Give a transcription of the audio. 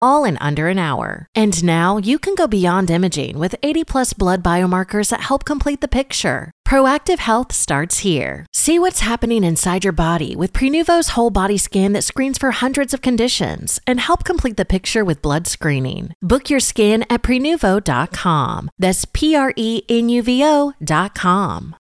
all in under an hour. And now you can go beyond imaging with 80+ blood biomarkers that help complete the picture. Proactive Health starts here. See what's happening inside your body with Prenuvo's whole body scan that screens for hundreds of conditions and help complete the picture with blood screening. Book your scan at Prenuvo.com. That's Prenuvo.com.